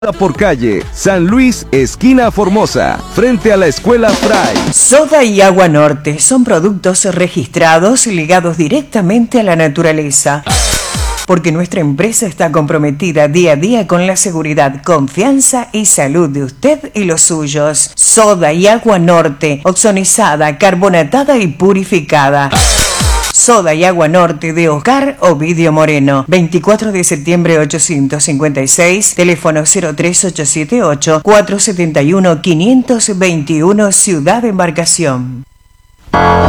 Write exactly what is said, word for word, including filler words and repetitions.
Por calle San Luis, esquina Formosa, frente a la Escuela Fray. Soda y Agua Norte son productos registrados ligados directamente a la naturaleza. Porque nuestra empresa está comprometida día a día con la seguridad, confianza y salud de usted y los suyos. Soda y Agua Norte, oxonizada, carbonatada y purificada. Soda y Agua Norte de Oscar Ovidio Moreno, veinticuatro de septiembre ochocientos cincuenta y seis, teléfono cero tres ocho siete ocho, cuatro siete uno, cinco dos uno, Ciudad de Embarcación.